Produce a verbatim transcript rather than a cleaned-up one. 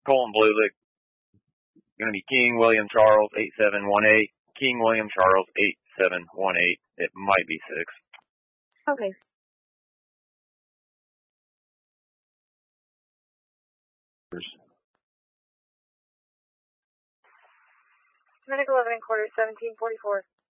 Colin Blue Lick. Going to be King William Charles eight seven one eight. King William Charles eight seven one eight. It might be six. Okay. Medical eleven and quarter, seventeen forty-four.